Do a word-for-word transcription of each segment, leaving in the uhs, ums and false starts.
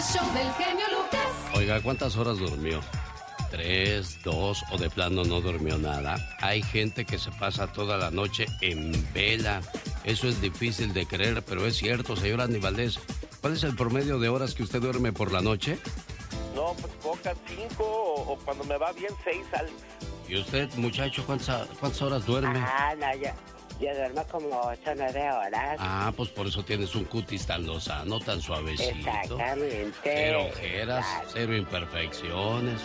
Show del genio Lucas. Oiga, ¿cuántas horas durmió? ¿Tres, dos o de plano no durmió nada? Hay gente que se pasa toda la noche en vela. Eso es difícil de creer, pero es cierto, señor Andy Valdés. ¿Cuál es el promedio de horas que usted duerme por la noche? No, pues pocas, cinco o, o cuando me va bien, seis, Alex. ¿Y usted, muchacho, cuántas, cuántas horas duerme? Ah, no, yo, yo duermo como ocho o nueve horas. Ah, pues por eso tienes un cutis tan lozano, tan suavecito. Exactamente. Cero ojeras, Exacto. cero imperfecciones.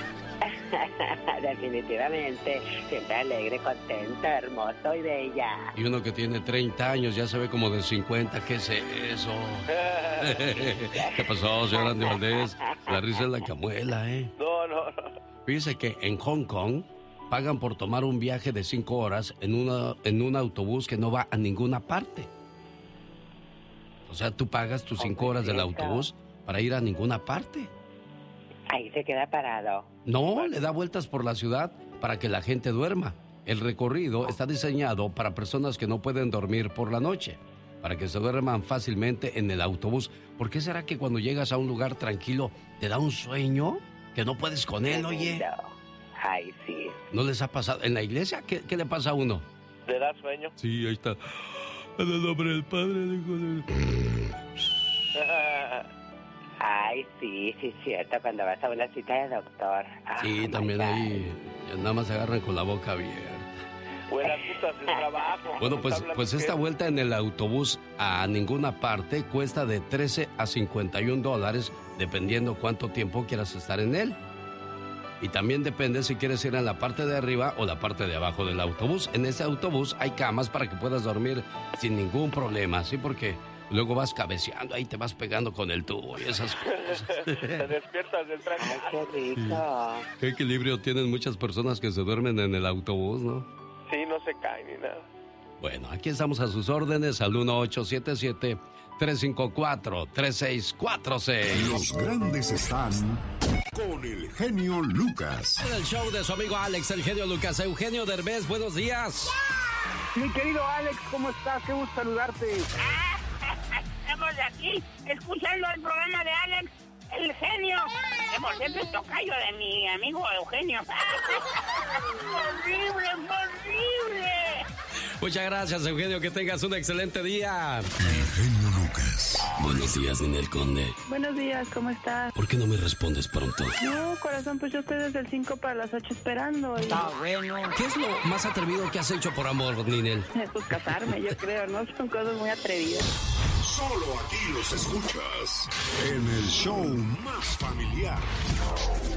Definitivamente, siempre alegre, contenta, hermoso y bella. Y uno que tiene treinta años ya se ve como de cincuenta, ¿qué es eso? ¿Qué pasó, señor Andy Valdés? La risa es la camuela, ¿eh? No, no, no. Fíjese que en Hong Kong pagan por tomar un viaje de cinco horas en, una, en un autobús que no va a ninguna parte. O sea, tú pagas tus cinco horas del autobús para ir a ninguna parte. Ahí se queda parado. No, le da vueltas por la ciudad para que la gente duerma. El recorrido está diseñado para personas que no pueden dormir por la noche, para que se duerman fácilmente en el autobús. ¿Por qué será que cuando llegas a un lugar tranquilo te da un sueño que no puedes con él, oye? Ay, sí. ¿No les ha pasado? ¿En la iglesia qué, qué le pasa a uno? ¿Le da sueño? Sí, ahí está. En el nombre del Padre, del Hijo, del... Ay, sí, sí, cierto, cuando vas a una cita de doctor. Sí, Oh, también my ahí nada más se agarran con la boca abierta. Buenas putas del trabajo. Bueno, pues, pues esta vuelta en el autobús a ninguna parte cuesta de trece a cincuenta y un dólares, dependiendo cuánto tiempo quieras estar en él. Y también depende si quieres ir en la parte de arriba o la parte de abajo del autobús. En ese autobús hay camas para que puedas dormir sin ningún problema, ¿sí? Porque luego vas cabeceando, ahí te vas pegando con el tubo y esas cosas. Te despiertas del tranque. Ay, qué rico. Qué equilibrio tienen muchas personas que se duermen en el autobús, ¿no? Sí, no se cae ni nada. Bueno, aquí estamos a sus órdenes al uno ocho siete siete, tres cinco cuatro, tres seis cuatro seis. Los grandes están con el genio Lucas. En el show de su amigo Alex, el genio Lucas. Eugenio Derbez, buenos días. Mi querido Alex, ¿cómo estás? Qué gusto saludarte. Estamos aquí escuchando el programa de Alex, el genio. Que por cierto es tocayo de mi amigo Eugenio. ¡Horrible, horrible! Muchas gracias, Eugenio. Que tengas un excelente día. El genio Lucas. Buenos días, Ninel Conde. Buenos días, ¿cómo estás? ¿Por qué no me respondes pronto? No, corazón, pues yo estoy desde el cinco para las ocho esperando. Y... ¿Qué es lo más atrevido que has hecho por amor, Ninel? Pues casarme, yo creo, ¿no? Son cosas muy atrevidas. Solo aquí los escuchas en el show más familiar.